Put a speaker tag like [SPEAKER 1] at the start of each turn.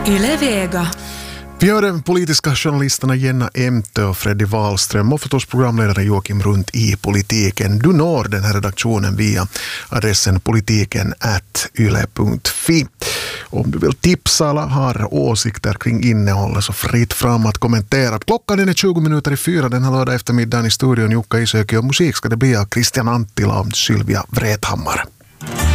[SPEAKER 1] Yle Vega.
[SPEAKER 2] Vi hör de politiska journalisterna Jenna Emte och Freddy Wahlström och förstås programledare Joakim Runt i Politiken. Du når den här redaktionen via adressen politiken@yle.fi. Om du vill tipsa eller har åsikter kring innehållet så fritt fram att kommentera. Klockan är 20 minuter i 4 den här lördag eftermiddagen i studion. Jukka Isöki och musik ska det bli av Christian Anttila och Sylvia Vrethammar.